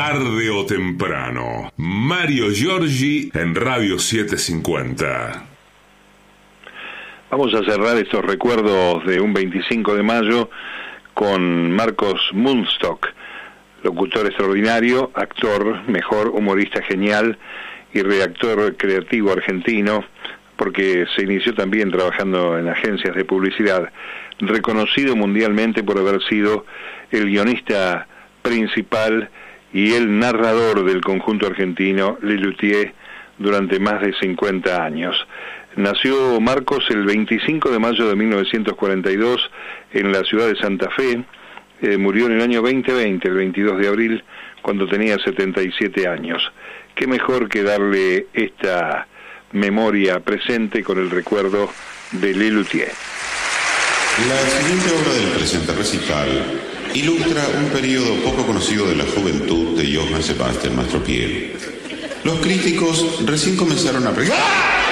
Tarde o temprano. Mario Giorgi en Radio 750. Vamos a cerrar estos recuerdos de un 25 de mayo con Marcos Mundstock, locutor extraordinario, actor, mejor, humorista genial y redactor creativo argentino, porque se inició también trabajando en agencias de publicidad, reconocido mundialmente por haber sido el guionista principal y el narrador del conjunto argentino Lelutier durante más de 50 años. Nació Marcos el 25 de mayo de 1942 en la ciudad de Santa Fe, murió en el año 2020, el 22 de abril, cuando tenía 77 años. Qué mejor que darle esta memoria presente con el recuerdo de Lelutier. La siguiente obra del presente recital ilustra un periodo poco conocido de la juventud de Johann Sebastian Mastropiero. Los críticos recién comenzaron a...